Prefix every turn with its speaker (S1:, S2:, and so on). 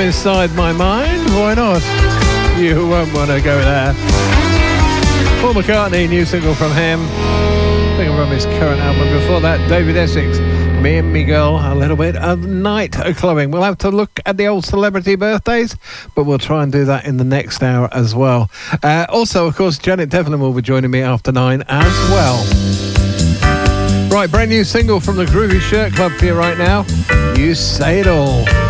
S1: Inside My Mind. Why not? You won't want to go there. Paul McCartney, new single from him. Single from his current album. Before that, David Essex, Me and Me Girl, a little bit of Night Clubbing. We'll have to look at the old celebrity birthdays, but we'll try and do that in the next hour as well. Also, of course, Janet Devlin will be joining me after 9 as well. Right, brand new single from the Groovy Shirt Club for you right now. You Say It All.